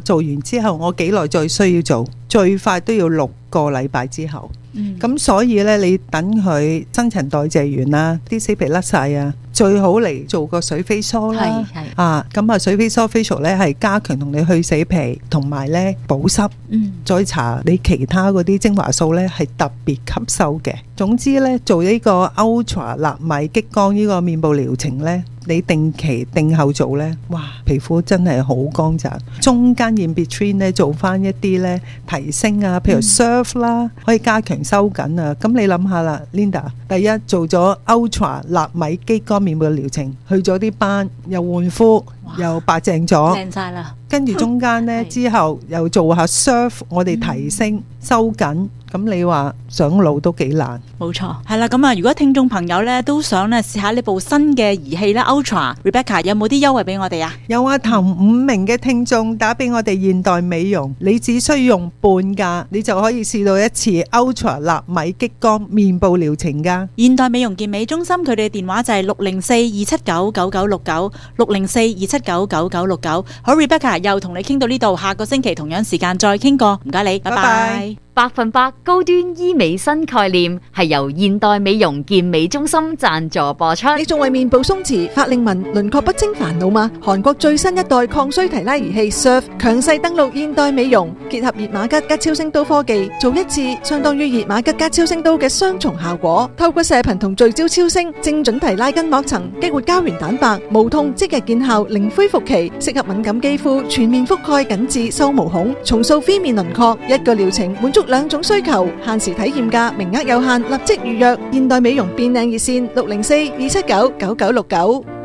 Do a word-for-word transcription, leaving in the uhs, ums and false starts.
做完之後我幾耐再需要做，最快都要六個禮拜之後。咁、嗯、所以咧，你等佢新陳代謝完啦，啲死皮甩晒啊，最好嚟做個水飛梳啦。啊，咁啊水飛梳 facial 咧係加強同你去死皮，同埋咧保濕。嗯，再搽你其他嗰啲精華素咧係特別吸收嘅。總之咧，做呢個 Ultra 納米激光呢個面部療程咧，你定期定後做咧，哇，皮膚真係好光澤。中間 in between 咧做翻一啲咧提升啊，譬如 surf 啦，嗯、可以加強收緊啊。咁你諗下啦 ，Linda， 第一做咗 Ultra 納米激光面部療程，去咗啲斑，又換膚，又白淨咗， 靚晒啦。 跟住中間呢之後又做下 surf， 我哋提升、嗯、收緊。咁你話上腦都幾難。 冇錯，係啦。咁啊，如果聽眾朋友咧都想咧試下呢部新嘅儀器啦 Ultra Rebecca 有冇啲優惠俾我哋啊？ 有啊，頭五名嘅聽眾打俾我哋現代美容，你只需要用半價，你就可以試到一次 Ultra 納米激光面部療程噶。 現代美容健美中心佢哋嘅電話就係六零四二七九九九六九六零四二七九九九六九。好 Rebecca 又同你傾到呢度，下個星期同樣時間再傾過，唔該你，拜拜。 百分百高端醫美新概念係由現代美容健美中心贊助播出。 你仲為面部鬆弛、法令紋、輪廓不清煩惱嗎？韓國最新一代抗衰提拉儀器 Surf 強勢登陸現代美容，結合熱瑪吉加超聲刀科技，做一次相當於熱瑪吉加超聲刀嘅雙重效果。透過射頻同聚焦超聲，精準提拉筋膜層，激活膠原蛋白，無痛即日見效，零恢復期，適合敏感肌膚，全面覆蓋緊致收毛孔，重塑 V 面輪廓。一個療程滿足兩種需求，限時體驗價，名額有限，立即預約。現代美容變靚熱線六零四二七九九九六九。